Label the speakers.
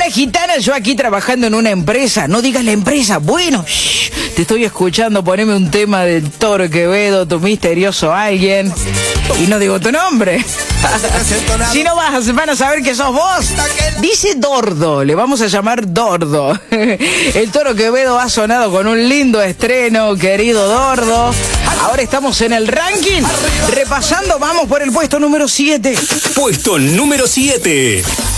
Speaker 1: gitana, yo aquí trabajando en una empresa. No digas la empresa. Bueno, te estoy escuchando. Poneme un tema del Toro Quevedo, tu misterioso alguien. Y no digo tu nombre. Si no van a saber que sos vos. Dice Dordo, le vamos a llamar Dordo. El Toro Quevedo ha sonado con un lindo estreno, querido Dordo. Ahora estamos en el ranking. Repasando, vamos por el puesto número 7.
Speaker 2: Puesto número 7.